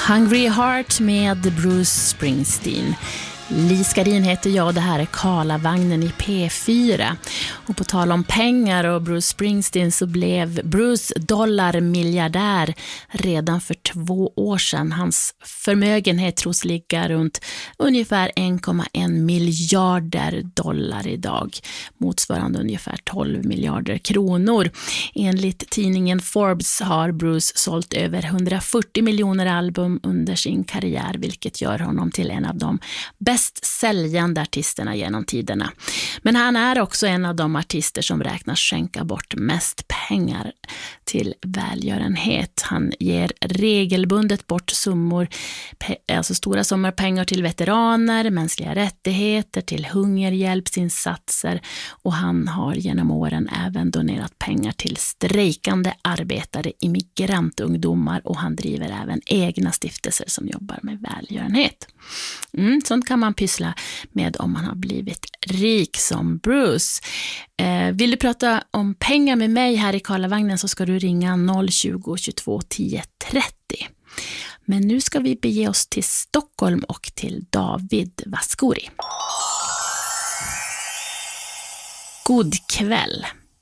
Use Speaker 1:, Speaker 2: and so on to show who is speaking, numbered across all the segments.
Speaker 1: Hungry Heart med Bruce Springsteen. Li Skarin heter jag, det här är Karlavagnen i P4. Och på tal om pengar och Bruce Springsteen så blev Bruce dollarmiljardär redan för 2 år sedan. Hans förmögenhet tros ligga runt ungefär 1,1 miljarder dollar idag, motsvarande ungefär 12 miljarder kronor. Enligt tidningen Forbes har Bruce sålt över 140 miljoner album under sin karriär, vilket gör honom till en av de bäst säljande artisterna genom tiderna. Men han är också en av de artister som räknas skänka bort mest pengar till välgörenhet. Han ger regelbundet bort summor, alltså stora summor pengar till veteraner, mänskliga rättigheter, till hungerhjälpsinsatser, och han har genom åren även donerat pengar till strejkande arbetare, immigrantungdomar, och han driver även egna stiftelser som jobbar med välgörenhet. Sånt kan man pyssla med om man har blivit rik som Bruce. Vill du prata om pengar med mig här i Karlavagnen så ska du ringa 020 22 10 30. Men nu ska vi bege oss till Stockholm och till David Vaskori. God kväll.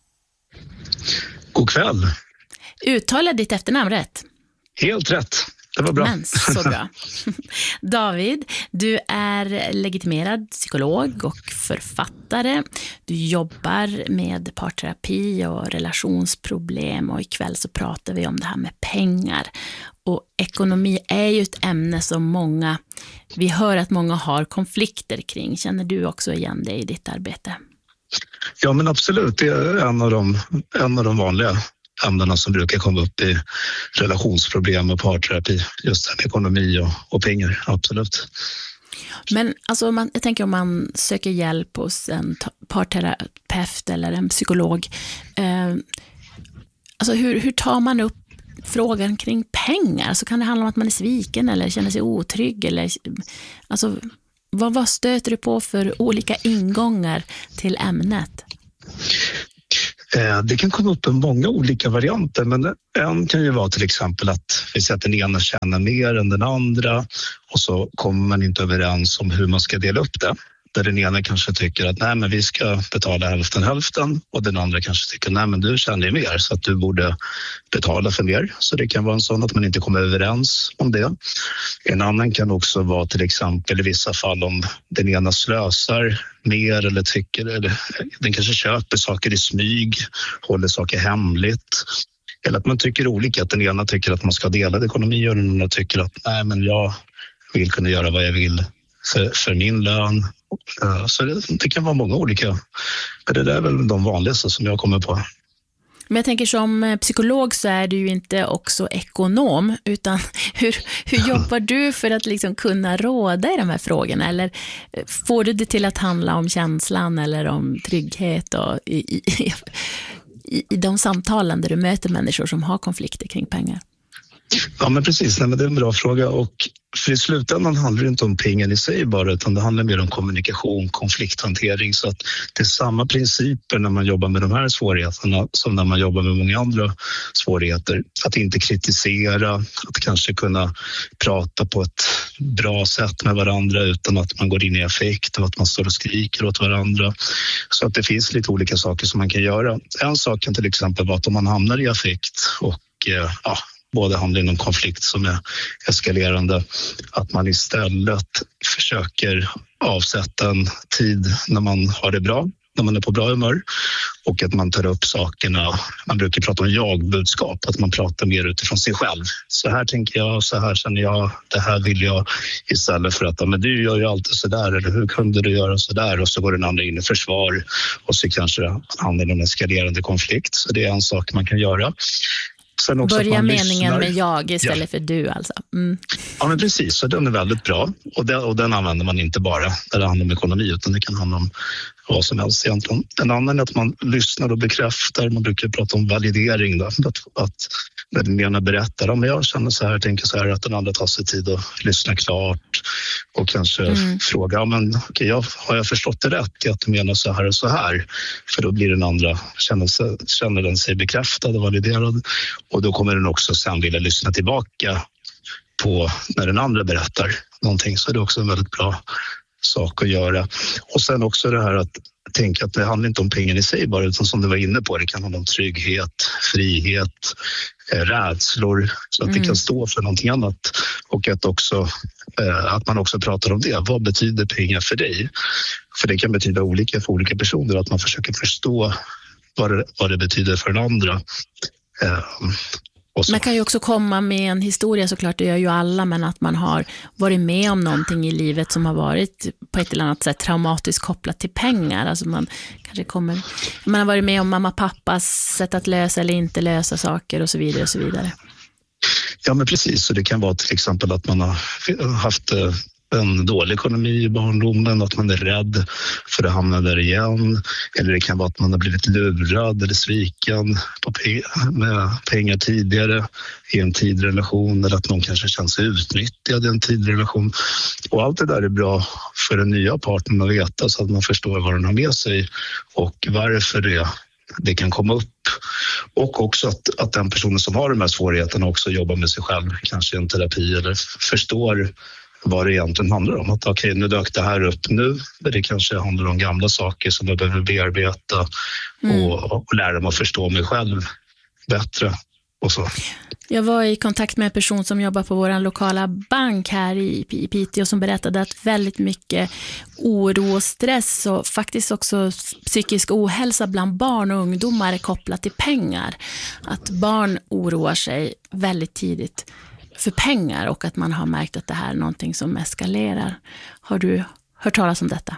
Speaker 2: God kväll.
Speaker 1: Uttala ditt efternamn rätt.
Speaker 2: Helt rätt. Det var bra.
Speaker 1: Men så bra. David, du är legitimerad psykolog och författare. Du jobbar med parterapi och relationsproblem, och ikväll så pratar vi om det här med pengar. Och ekonomi är ju ett ämne som vi hör att många har konflikter kring. Känner du också igen det i ditt arbete?
Speaker 2: Ja, men absolut. Det är en av de vanliga ämnena som brukar komma upp i relationsproblem och parterapi, just ekonomi och pengar, absolut.
Speaker 1: Men alltså jag tänker om man söker hjälp hos en parterapeut eller en psykolog, alltså hur tar man upp frågan kring pengar? Så kan det handla om att man är sviken eller känner sig otrygg, eller alltså vad stöter du på för olika ingångar till ämnet?
Speaker 2: Det kan komma upp en många olika varianter, men en kan ju vara till exempel att vi säger att den ena tjänar mer än den andra, och så kommer man inte överens om hur man ska dela upp det. Där den ena kanske tycker att nej, men vi ska betala hälften, och den andra kanske tycker nej, men du tjänar ju mer så att du borde betala för mer. Så det kan vara en sån att man inte kommer överens om det. En annan kan också vara till exempel i vissa fall om den ena slösar mer eller tycker, eller den kanske köper saker i smyg, håller saker hemligt. Eller att man tycker olika, att den ena tycker att man ska dela ekonomi och den andra tycker att nej, men jag vill kunna göra vad jag vill för min lön. Så det kan vara många olika. Men det är väl de vanligaste som jag kommer på.
Speaker 1: Men jag tänker som psykolog så är du ju inte också ekonom, utan hur jobbar du för att liksom kunna råda i de här frågorna? Eller får du det till att handla om känslan eller om trygghet och i de samtalen där du möter människor som har konflikter kring pengar?
Speaker 2: Ja, men precis. Nej, men det är en bra fråga, och för i slutändan handlar det inte om pengar i sig bara, utan det handlar mer om kommunikation, konflikthantering, så att det är samma principer när man jobbar med de här svårigheterna som när man jobbar med många andra svårigheter. Att inte kritisera, att kanske kunna prata på ett bra sätt med varandra utan att man går in i affekt och att man står och skriker åt varandra. Så att det finns lite olika saker som man kan göra. En sak kan till exempel vara att om man hamnar i affekt och både handlar om konflikt som är eskalerande, att man istället försöker avsätta en tid när man har det bra, när man är på bra humör, och att man tar upp sakerna. Man brukar prata om jag-budskap, att man pratar mer utifrån sig själv. Så här tänker jag, så här känner jag, det här vill jag, istället för att men du gör ju alltid så där, eller hur kunde du göra så där? Och så går den andra in i försvar och så kanske det handlar om en eskalerande konflikt. Så det är en sak man kan göra.
Speaker 1: Börja meningen med jag istället för du alltså.
Speaker 2: Ja, men precis, så den är väldigt bra, och den använder man inte bara när det handlar om ekonomi, utan det kan handla om vad som helst egentligen. En annan är att man lyssnar och bekräftar. Man brukar prata om validering då, att när den ena berättar om jag känner så här, tänker så här, att den andra tar sig tid att lyssna klart och kanske fråga, har jag förstått det rätt i att du menar så här och så här? För då blir den andra, känner den sig bekräftad och validerad, och då kommer den också sen vilja lyssna tillbaka på när den andra berättar någonting, så är det också en väldigt bra sak att göra. Och sen också det här att tänka att det handlar inte om pengar i sig bara, utan som du var inne på, det kan handla om trygghet, frihet, rädslor, så att det kan stå för någonting annat. Och att man också pratar om det. Vad betyder pengar för dig? För det kan betyda olika för olika personer, att man försöker förstå vad det betyder för den andra.
Speaker 1: Man kan ju också komma med en historia, såklart, det gör ju alla, men att man har varit med om någonting i livet som har varit på ett eller annat sätt traumatiskt kopplat till pengar. Alltså man har varit med om mamma och pappas sätt att lösa eller inte lösa saker och så vidare och så vidare.
Speaker 2: Ja, men precis. Så det kan vara till exempel att man har haft en dålig ekonomi i barndomen, att man är rädd för att hamna där igen. Eller det kan vara att man har blivit lurad eller sviken med pengar tidigare i en tidig relation, eller att någon kanske känner sig utnyttjad i en tidig relation. Och allt det där är bra för den nya partnern att veta, så att man förstår vad den har med sig och varför det kan komma upp. Och också att den personen som har de här svårigheterna också jobbar med sig själv, kanske i en terapi, eller förstår vad det egentligen handlar om. Att okej, nu dök det här upp nu, men det kanske handlar om gamla saker som jag behöver bearbeta och lära mig att förstå mig själv bättre och så.
Speaker 1: Jag var i kontakt med en person som jobbar på vår lokala bank här i Piteå, som berättade att väldigt mycket oro och stress och faktiskt också psykisk ohälsa bland barn och ungdomar är kopplat till pengar. Att barn oroar sig väldigt tidigt för pengar, och att man har märkt att det här är någonting som eskalerar. Har du hört talas om detta?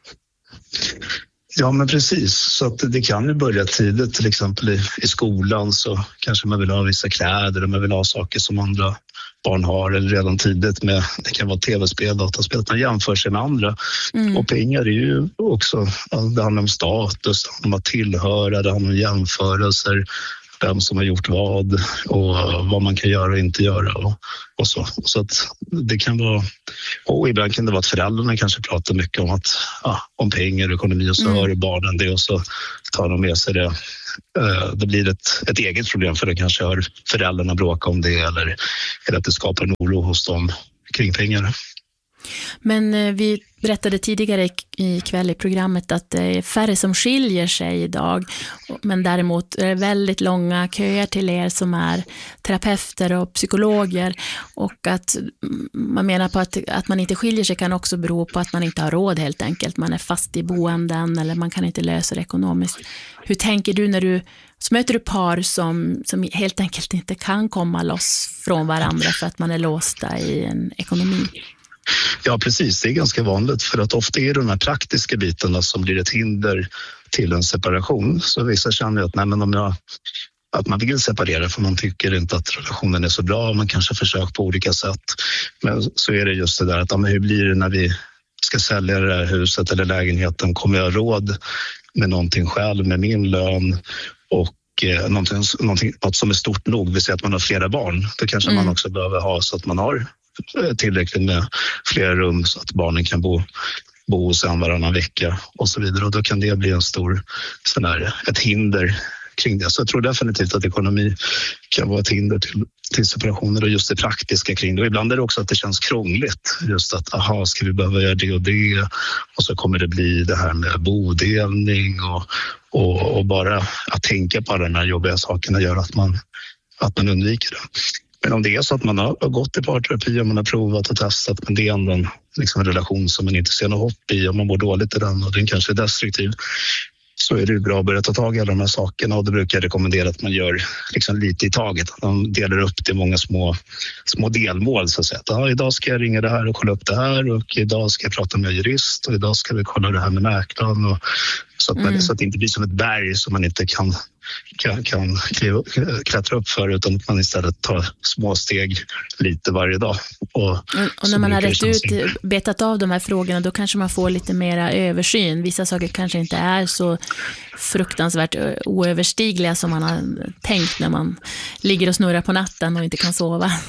Speaker 2: Ja, men precis. Så att det kan ju börja tidigt, till exempel i skolan, så kanske man vill ha vissa kläder och man vill ha saker som andra barn har, eller redan tidigt med, det kan vara tv-spel, dataspel, att man jämför sig med andra. Och pengar är ju också, det handlar om status, det handlar om att tillhöra, det handlar om jämförelser, vem som har gjort vad och vad man kan göra och inte göra och så. Så att det kan vara, och ibland kan det vara att föräldrarna kanske pratar mycket om om pengar och ekonomi, och så hör barnen det och så tar de med sig det. Det blir ett eget problem, för det kanske hör föräldrarna bråka om det, eller att det skapar en oro hos dem kring pengar.
Speaker 1: Men vi berättade tidigare i kväll i programmet att det är färre som skiljer sig idag, men däremot är det väldigt långa köer till er som är terapeuter och psykologer, och att man menar på att man inte skiljer sig kan också bero på att man inte har råd, helt enkelt. Man är fast i boenden eller man kan inte lösa det ekonomiskt. Hur tänker du så möter du par som helt enkelt inte kan komma loss från varandra för att man är låsta i en ekonomi?
Speaker 2: Ja, precis. Det är ganska vanligt, för att ofta är det de här praktiska bitarna som blir ett hinder till en separation. Så vissa känner att man vill separera för man tycker inte att relationen är så bra. Man kanske försöker på olika sätt. Men så är det just det där att hur blir det när vi ska sälja det här huset eller lägenheten? Kommer jag ha råd med någonting själv, med min lön och något som är stort nog? Vi säger att man har flera barn. Då kanske man också behöver ha så att man har tillräckligt med flera rum så att barnen kan bo hos en varannan vecka och så vidare. Och då kan det bli en stor ett hinder kring det. Så jag tror definitivt att ekonomi kan vara ett hinder till separationer, och just det praktiska kring det. Och ibland är det också att det känns krångligt. Just att, ska vi behöva göra det och det? Och så kommer det bli det här med bodelning och bara att tänka på alla de här jobbiga sakerna gör att man undviker det. Men om det är så att man har gått i parterapi och man har provat och testat, men det är ändå en relation som man inte ser något hopp i, och man mår dåligt i den och den kanske är destruktiv, så är det bra att börja ta tag i alla de här sakerna. Och det brukar jag rekommendera att man gör lite i taget. Att man delar upp till många små delmål. Så att säga. Idag ska jag ringa det här och kolla upp det här, och idag ska jag prata med jurist, och idag ska vi kolla det här med mäklaren. Så att det inte blir som ett berg som man inte kan klättra upp för, utan att man istället tar små steg lite varje dag. Och
Speaker 1: när man har betat av de här frågorna, då kanske man får lite mera översyn. Vissa saker kanske inte är så fruktansvärt oöverstigliga som man har tänkt när man ligger och snurrar på natten och inte kan sova.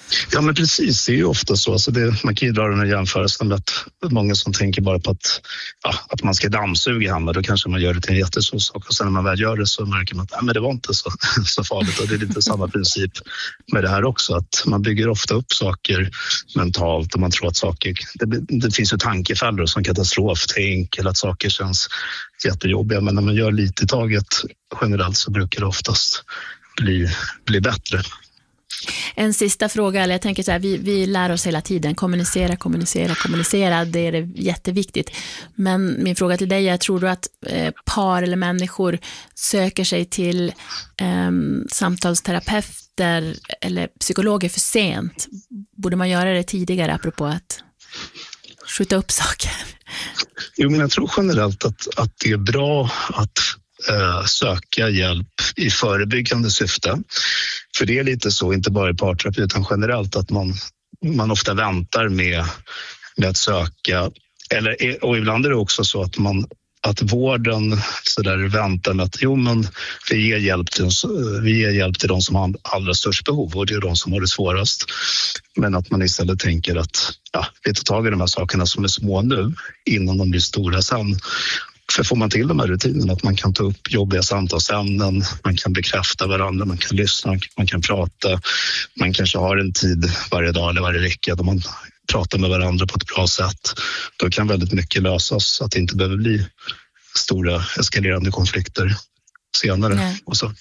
Speaker 2: Ja, men precis. Det är ju ofta så. Alltså man kan ju dra den här jämförelsen med att många som tänker bara på att man ska dammsuga hemma, då kanske man gör det till en jättestor sak. Och sen när man väl gör det så märker man att men det var inte så farligt. Och det är lite samma princip med det här också. Att man bygger ofta upp saker mentalt och man tror att saker... Det finns ju tankefällor som katastroftänk eller att saker känns jättejobbiga. Men när man gör lite i taget generellt så brukar det oftast bli bättre.
Speaker 1: En sista fråga, eller jag tänker så här, vi lär oss hela tiden, kommunicera, det är jätteviktigt. Men min fråga till dig är, tror du att par eller människor söker sig till samtalsterapeuter eller psykologer för sent? Borde man göra det tidigare, apropå att skjuta upp saker?
Speaker 2: Jo, men jag tror generellt att det är bra att söka hjälp i förebyggande syfte. För det är lite så, inte bara i parterapi utan generellt, att man ofta väntar med att söka. Och ibland är det också så att vården så där väntar med att vi ger hjälp till de som har allra störst behov, och det är de som har det svårast. Men att man istället tänker att vi tar tag i de här sakerna som är små nu innan de blir stora sen. För får man till de här rutinerna, att man kan ta upp jobbiga samtalsämnen, man kan bekräfta varandra, man kan lyssna, man kan prata, man kanske har en tid varje dag eller varje vecka då man pratar med varandra på ett bra sätt. Då kan väldigt mycket lösas så att det inte behöver bli stora eskalerande konflikter senare. Nej. Och så.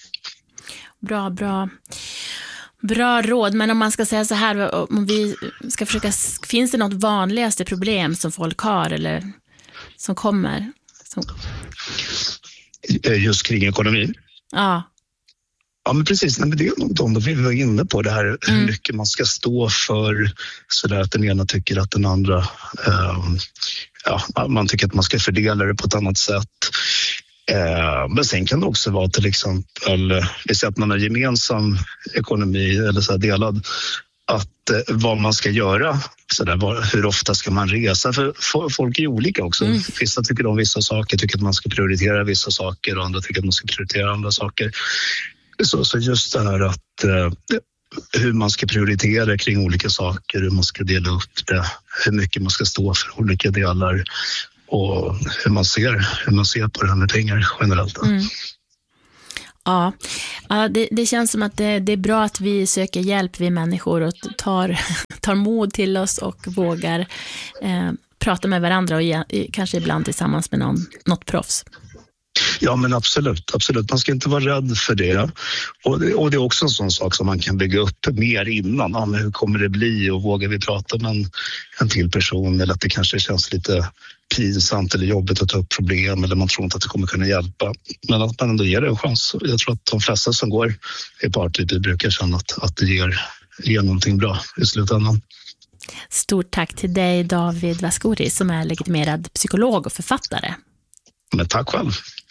Speaker 1: Bra råd, men om man ska säga så här, om vi ska försöka, finns det något vanligaste problem som folk har eller som kommer?
Speaker 2: Just kring ekonomi?
Speaker 1: Ja.
Speaker 2: Ja, men precis. Men det är något vi var inne på, det här hur mycket man ska stå för, så där att den ena tycker att den andra man tycker att man ska fördela det på ett annat sätt. Men sen kan det också vara till exempel, vi säger att man har gemensam ekonomi eller så här delad, att vad man ska göra, så där, hur ofta ska man resa, för folk är olika också. Vissa tycker om vissa saker, tycker att man ska prioritera vissa saker, och andra tycker att man ska prioritera andra saker. Så just det här att hur man ska prioritera kring olika saker, hur man ska dela upp det, hur mycket man ska stå för olika delar, och hur man ser på det här med pengar generellt.
Speaker 1: Ja, det känns som att det är bra att vi söker hjälp, vi människor, och tar mod till oss och vågar prata med varandra, och kanske ibland tillsammans med något proffs.
Speaker 2: Ja, men absolut. Man ska inte vara rädd för det. Och det är också en sån sak som man kan bygga upp mer innan. Men hur kommer det bli, och vågar vi prata med en till person, eller att det kanske känns lite pinsamt eller jobbigt att ta upp problem, eller man tror inte att det kommer kunna hjälpa. Men att man ändå ger det en chans. Jag tror att de flesta som går i parterapi brukar känna att det ger någonting bra i slutändan.
Speaker 1: Stort tack till dig, David Vascouri, som är legitimerad psykolog och författare.
Speaker 2: Men tack själv.